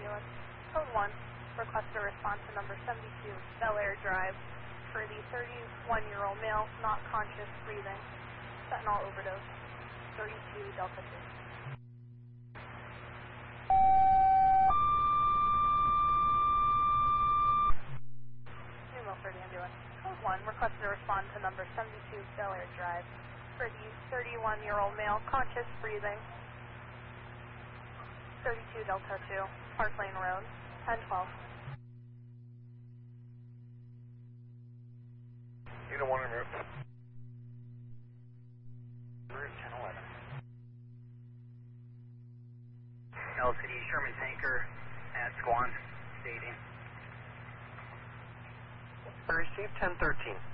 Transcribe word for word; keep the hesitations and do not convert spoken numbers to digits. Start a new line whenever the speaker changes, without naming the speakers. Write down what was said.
ambulance. Code one, request a response to number seventy-two Bel Air Drive for the thirty-one-year-old male, not conscious, breathing, fentanyl overdose, thirty-two Delta two. New Milford ambulance. Code one, request a response to number seventy-two Bel Air Drive for the thirty-one-year-old male, conscious, breathing, thirty-two Delta two, Park Lane Road, ten twelve.
Unit one en route.
Route ten eleven. L C D Sherman tanker at Squan, stating.
Receive ten thirteen.